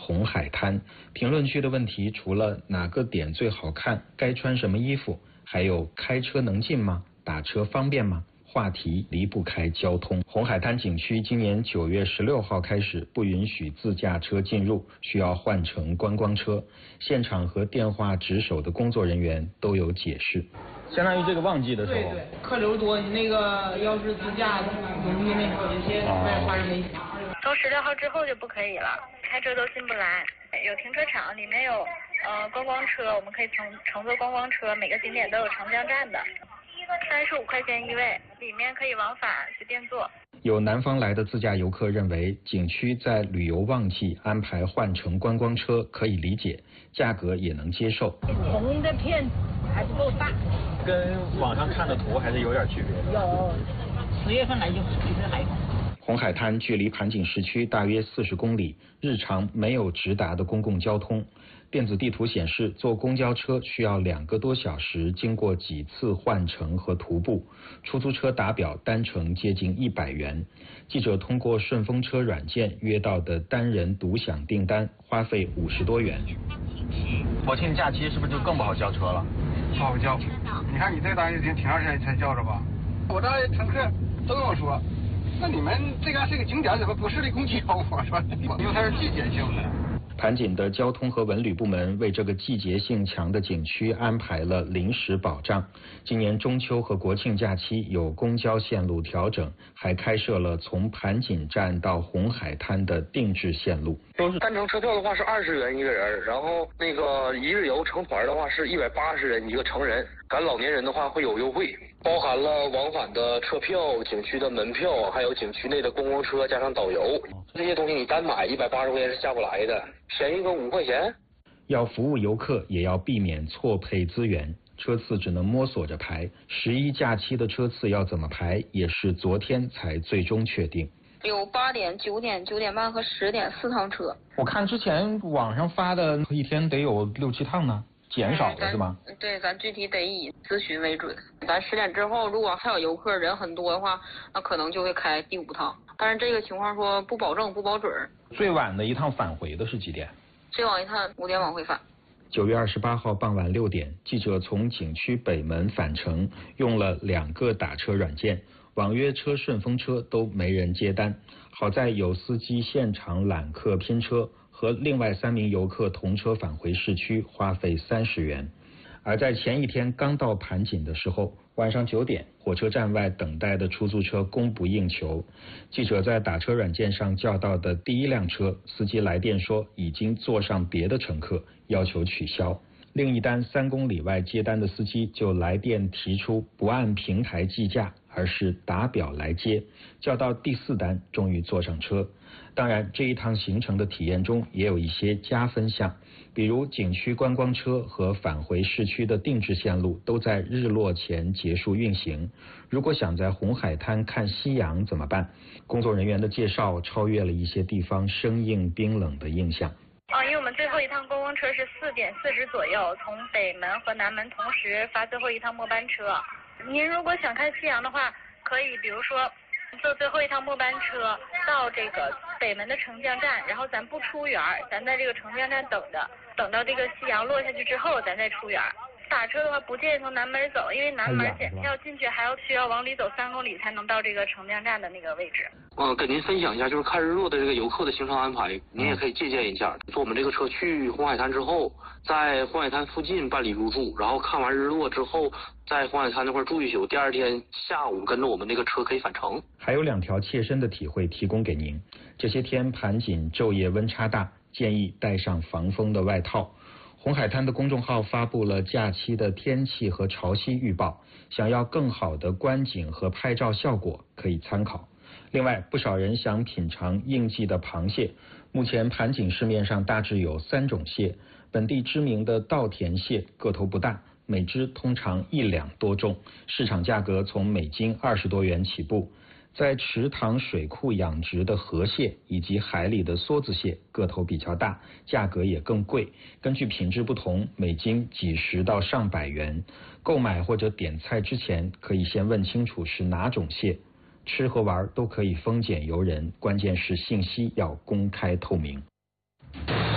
红海滩。评论区的问题除了哪个点最好看，该穿什么衣服，还有开车能进吗？打车方便吗？话题离不开交通。红海滩景区今年9月16号开始不允许自驾车进入，需要换乘观光车。现场和电话值守的工作人员都有解释。相当于这个旺季的时候， 对，客流多，你那个要是自驾容易那个发生危险。 从16号之后就不可以了，开车都进不来。有停车场，里面有观光车，我们可以乘坐观光车，每个景点都有长江站的。35块钱一位，里面可以往返随便坐。 有南方来的自驾游客认为，景区在旅游旺季安排换乘观光车可以理解，价格也能接受。 红的片还不够大， 跟网上看的图还是有点区别。 有，10月份来就其实还好。 红海滩距离盘锦市区大约40公里，日常没有直达的公共交通。电子地图显示，坐公交车需要2个多小时，经过几次换乘和徒步。出租车打表单程接近100元。记者通过顺风车软件约到的单人独享订单，花费50多元。国庆假期是不是就更不好叫车了？ 不好叫。你看你这单已经挺长时间才叫着吧？我这乘客都跟我说，那你们这个是个景点，怎么不设立公交？我说，因为它是季节性的。 盘锦的交通和文旅部门为这个季节性强的景区安排了临时保障。今年中秋和国庆假期有公交线路调整，还开设了从盘锦站到红海滩的定制线路。 都是单程车票的话是20元一个人，然后那个一日游成团的话是180元一个成人，赶老年人的话会有优惠，包含了往返的车票、景区的门票，还有景区内的观光车加上导游。这些东西你单买180块钱是下不来的，便宜个5块钱。 要服务游客，也要避免错配资源，车次只能摸索着排。11假期的车次要怎么排，也是昨天才最终确定。 有8点、9点、9点半和10点4趟车。 我看之前网上发的一天得有6、7趟呢，减少了是吗？ 对，咱具体得以咨询为准。咱10点之后，如果还有游客人很多的话，那可能就会开第5趟。但是这个情况说不保证不保准。 最晚的一趟返回的是几点？ 最晚一趟5点往回返。 9月28号傍晚6点，记者从景区北门返程，用了2个打车软件，网约车、顺风车都没人接单。好在有司机现场揽客拼车，和另外3名游客同车返回市区，花费30元。而在前一天刚到盘锦的时候，晚上9点，火车站外等待的出租车供不应求。记者在打车软件上叫到的第1辆车，司机来电说已经坐上别的乘客，要求取消。另一单3公里外接单的司机就来电提出不按平台计价，而是打表来接。叫到第4单，终于坐上车。当然，这一趟行程的体验中也有一些加分项，比如景区观光车和返回市区的定制线路都在日落前结束运行。如果想在红海滩看夕阳怎么办？工作人员的介绍超越了一些地方生硬冰冷的印象。 因为我们最后一趟观光车是4点40左右，从北门和南门同时发最后一趟末班车。您如果想看夕阳的话，可以比如说坐最后一趟末班车到这个北门的城江站，然后咱不出园，咱在这个城江站等着，等到这个夕阳落下去之后咱再出园。打车的话不建议从南门走，因为南门检票进去还需要往里走3公里才能到这个城江站的那个位置。 跟您分享一下就是看日落的这个游客的行程安排，您也可以借鉴一下。坐我们这个车去红海滩之后，在红海滩附近办理入住，然后看完日落之后，在红海滩那块住一宿，第2天下午跟着我们那个车可以返程。 还有2条切身的体会提供给您。这些天盘锦昼夜温差大，建议带上防风的外套。红海滩的公众号发布了假期的天气和潮汐预报，想要更好的观景和拍照效果可以参考。另外，不少人想品尝应季的螃蟹。目前盘锦市面上大致有3种蟹，本地知名的稻田蟹个头不大，每只通常1两多重，市场价格从每斤20多元起步。在池塘水库养殖的河蟹以及海里的梭子蟹个头比较大，价格也更贵，根据品质不同，每斤几十到上百元。购买或者点菜之前，可以先问清楚是哪种蟹。吃和玩都可以丰俭由人，关键是信息要公开透明。